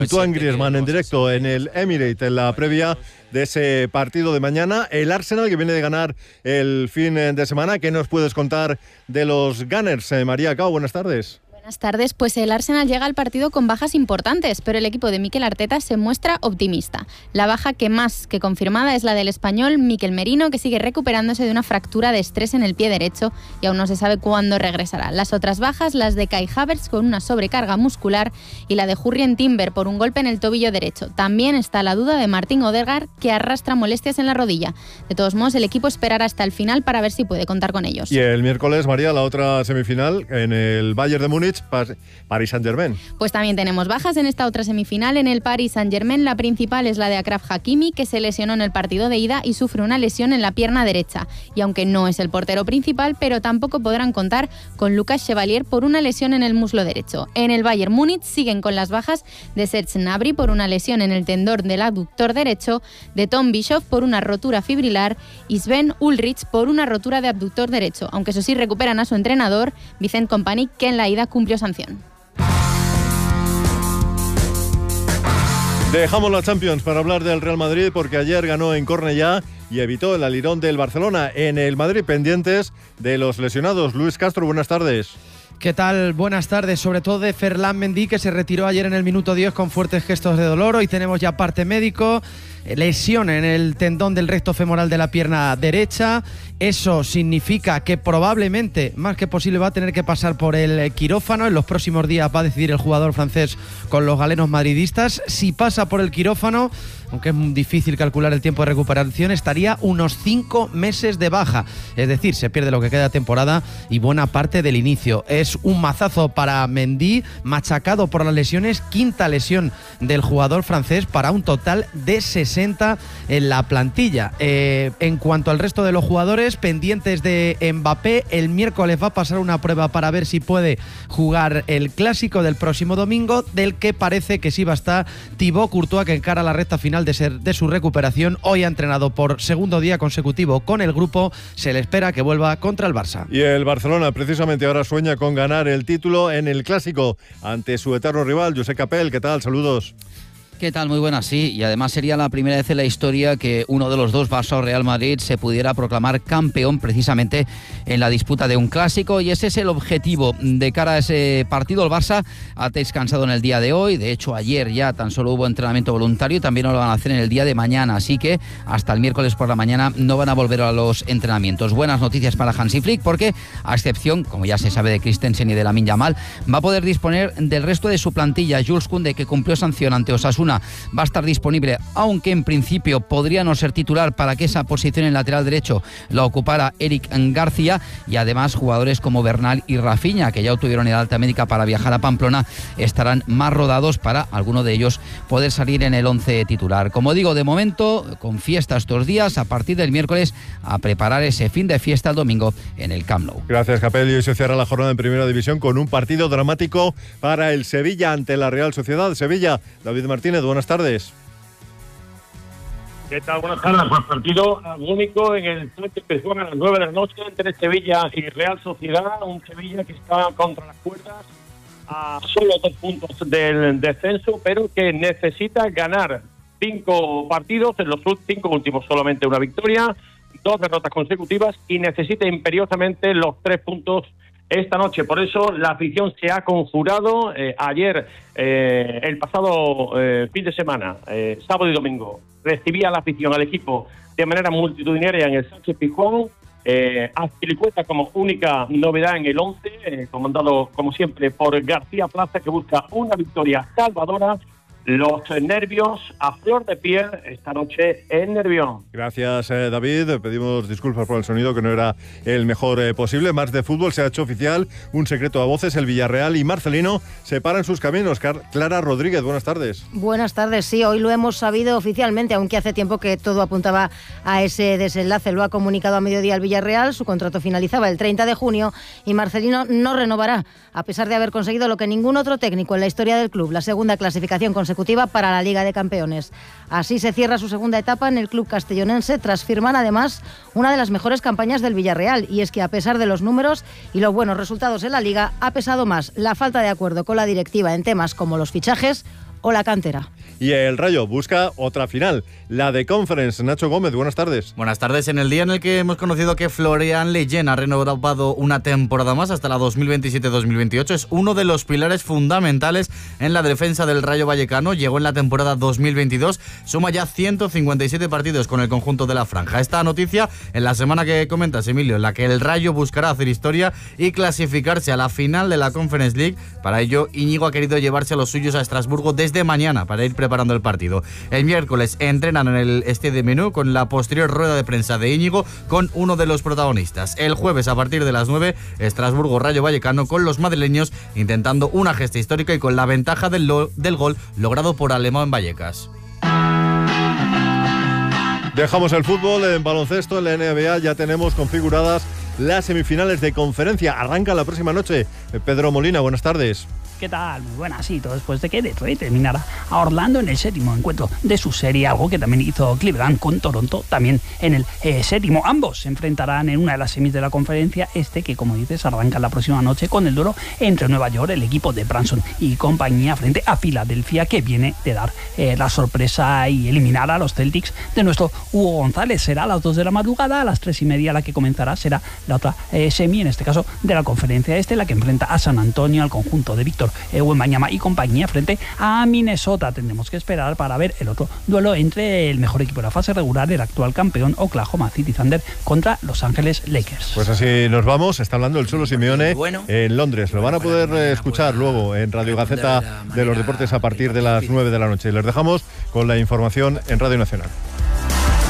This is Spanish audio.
Antoine Griezmann en directo en el Emirates en la previa de ese partido de mañana. El Arsenal, que viene de ganar el fin de semana. ¿Qué nos puedes contar de los Gunners? María Cao, buenas tardes. Buenas tardes. Pues el Arsenal llega al partido con bajas importantes, pero el equipo de Mikel Arteta se muestra optimista. La baja que más que confirmada es la del español Mikel Merino, que sigue recuperándose de una fractura de estrés en el pie derecho y aún no se sabe cuándo regresará. Las otras bajas, las de Kai Havertz con una sobrecarga muscular y la de Jurrien Timber por un golpe en el tobillo derecho. También está la duda de Martin Odegaard, que arrastra molestias en la rodilla. De todos modos, el equipo esperará hasta el final para ver si puede contar con ellos. Y el miércoles, María, la otra semifinal en el Bayern de Múnich, Paris Saint-Germain. Pues también tenemos bajas en esta otra semifinal. En el Paris Saint-Germain, la principal es la de Achraf Hakimi, que se lesionó en el partido de ida y sufre una lesión en la pierna derecha. Y aunque no es el portero principal, pero tampoco podrán contar con Lucas Chevalier por una lesión en el muslo derecho. En el Bayern Múnich siguen con las bajas de Serge Gnabry por una lesión en el tendón del aductor derecho, de Tom Bischoff por una rotura fibrilar y Sven Ulrich por una rotura de abductor derecho, aunque eso sí recuperan a su entrenador, Vincent Kompany, que en la ida cumplió sanción. Dejamos la Champions para hablar del Real Madrid, porque ayer ganó en Cornellá y evitó el alirón del Barcelona. En el Madrid, pendientes de los lesionados. Luis Castro, buenas tardes. ¿Qué tal? Buenas tardes, sobre todo de Ferland Mendy, que se retiró ayer en el minuto 10 con fuertes gestos de dolor. Hoy tenemos ya parte médico, lesión en el tendón del recto femoral de la pierna derecha. Eso significa que probablemente, más que posible, va a tener que pasar por el quirófano. En los próximos días va a decidir el jugador francés con los galenos madridistas. Si pasa por el quirófano, aunque es muy difícil calcular el tiempo de recuperación, estaría unos 5 meses de baja. Es decir, se pierde lo que queda de temporada y buena parte del inicio. Es un mazazo para Mendy, machacado por las lesiones, quinta lesión del jugador francés para un total de 60 en la plantilla. En cuanto al resto de los jugadores, pendientes de Mbappé, el miércoles va a pasar una prueba para ver si puede jugar el clásico del próximo domingo, del que parece que sí va a estar Thibaut Courtois, que encara la recta final de su recuperación. Hoy ha entrenado por segundo día consecutivo con el grupo. Se le espera que vuelva contra el Barça. Y el Barcelona precisamente ahora sueña con ganar el título en el clásico ante su eterno rival, Josep Capel. ¿Qué tal? Saludos. ¿Qué tal? Muy buenas, sí. Y además sería la primera vez en la historia que uno de los dos, Barça o Real Madrid, se pudiera proclamar campeón precisamente en la disputa de un clásico. Y ese es el objetivo de cara a ese partido. El Barça ha descansado en el día de hoy. De hecho, ayer ya tan solo hubo entrenamiento voluntario. También lo van a hacer en el día de mañana. Así que hasta el miércoles por la mañana no van a volver a los entrenamientos. Buenas noticias para Hansi Flick, porque a excepción, como ya se sabe, de Christensen y de Lamine Yamal, va a poder disponer del resto de su plantilla. Jules Koundé, que cumplió sanción ante Osasuna, va a estar disponible, aunque en principio podría no ser titular, para que esa posición en lateral derecho la ocupara Eric García. Y además jugadores como Bernal y Rafinha, que ya obtuvieron el alta médica para viajar a Pamplona, estarán más rodados para alguno de ellos poder salir en el 11 titular. Como digo, de momento con fiesta estos días, a partir del miércoles a preparar ese fin de fiesta el domingo en el Camp Nou. Gracias, Capel. Y hoy se cierra la jornada en Primera División con un partido dramático para el Sevilla ante la Real Sociedad. Sevilla, David Martínez, buenas tardes. ¿Qué tal? Buenas tardes. Pues partido único en el que se juega a las 9 de la noche entre Sevilla y Real Sociedad. Un Sevilla que está contra las cuerdas a solo 2 puntos del descenso, pero que necesita ganar 5 partidos, en los 5 últimos solamente una victoria, 2 derrotas consecutivas, y necesita imperiosamente los 3 puntos esta noche. Por eso la afición se ha conjurado. Ayer, el pasado fin de semana, sábado y domingo, recibía la afición al equipo de manera multitudinaria en el Sánchez Pizjuán. Azpilicueta como única novedad en el 11, comandado como siempre por García Plaza, que busca una victoria salvadora. Los nervios a flor de piel esta noche en Nervión. Gracias, David. Pedimos disculpas por el sonido, que no era el mejor posible. Más de fútbol, se ha hecho oficial un secreto a voces. El Villarreal y Marcelino separan sus caminos. Clara Rodríguez, buenas tardes. Buenas tardes, sí. Hoy lo hemos sabido oficialmente, aunque hace tiempo que todo apuntaba a ese desenlace. Lo ha comunicado a mediodía el Villarreal. Su contrato finalizaba el 30 de junio y Marcelino no renovará, a pesar de haber conseguido lo que ningún otro técnico en la historia del club: la segunda clasificación consecutiva para la Liga de Campeones. Así se cierra su segunda etapa en el club castellonense, tras firmar además una de las mejores campañas del Villarreal. Y es que, a pesar de los números y los buenos resultados en la Liga, ha pesado más la falta de acuerdo con la directiva en temas como los fichajes o la cantera. Y el Rayo busca otra final, la de Conference. Nacho Gómez, buenas tardes. Buenas tardes. En el día en el que hemos conocido que Florian Leyen ha renovado una temporada más hasta la 2027-2028, es uno de los pilares fundamentales en la defensa del Rayo Vallecano. Llegó en la temporada 2022, suma ya 157 partidos con el conjunto de la franja. Esta noticia en la semana que comentas, Emilio, en la que el Rayo buscará hacer historia y clasificarse a la final de la Conference League. Para ello, Íñigo ha querido llevarse a los suyos a Estrasburgo desde mañana para ir preparando el partido. El miércoles entrenan en el Stade Menú con la posterior rueda de prensa de Íñigo con uno de los protagonistas. El jueves a partir de las 9, Estrasburgo Rayo Vallecano con los madrileños intentando una gesta histórica y con la ventaja del gol logrado por Alemão en Vallecas. Dejamos el fútbol, en baloncesto, en la NBA ya tenemos configuradas las semifinales de conferencia. Arranca la próxima noche. Pedro Molina, buenas tardes. ¿Qué tal? Muy buenas, sí, todo después de que Detroit terminara a Orlando en el séptimo encuentro de su serie, algo que también hizo Cleveland con Toronto también en el séptimo. Ambos se enfrentarán en una de las semis de la conferencia que, como dices, arranca la próxima noche con el duelo entre Nueva York, el equipo de Branson y compañía, frente a Filadelfia, que viene de dar la sorpresa y eliminar a los Celtics de nuestro Hugo González. Será a las 2 de la madrugada, a las 3:30 la que comenzará será la otra semi, en este caso de la conferencia la que enfrenta a San Antonio, al conjunto de Víctor Wembanyama y compañía, frente a Minnesota. Tendremos que esperar para ver el otro duelo entre el mejor equipo de la fase regular, el actual campeón Oklahoma City Thunder, contra Los Ángeles Lakers. Pues así nos vamos. Está hablando el Cholo Simeone en Londres. Lo van a poder escuchar luego en Radio Gaceta de los Deportes a partir de las 9 de la noche. Les dejamos con la información en Radio Nacional.